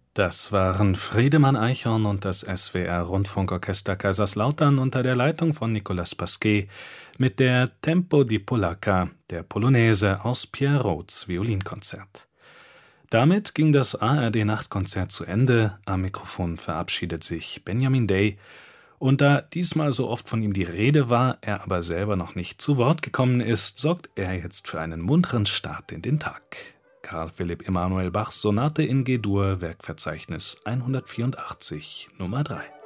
Das waren Friedemann Eichhorn und das SWR-Rundfunkorchester Kaiserslautern unter der Leitung von Nicolas Pasquet mit der Tempo di Polacca, der Polonaise aus Pierre Roths Violinkonzert. Damit ging das ARD-Nachtkonzert zu Ende. Am Mikrofon verabschiedet sich Benjamin Day. Und da diesmal so oft von ihm die Rede war, er aber selber noch nicht zu Wort gekommen ist, sorgt er jetzt für einen munteren Start in den Tag. Carl Philipp Emanuel Bachs Sonate in G-Dur, Werkverzeichnis 184, Nummer 3.